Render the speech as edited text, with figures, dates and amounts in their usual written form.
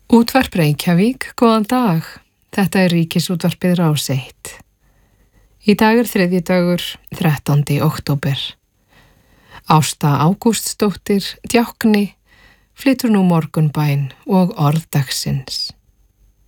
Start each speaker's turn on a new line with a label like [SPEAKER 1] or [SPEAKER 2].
[SPEAKER 1] Útvarp Reykjavík, góðan dag. Þetta er Ríkisútvarpið Rás 1. Í dag er þriðjudagur, 13. október. Ásta Ágústsdóttir, djákni, flytur nú morgunbæn og orð dagsins.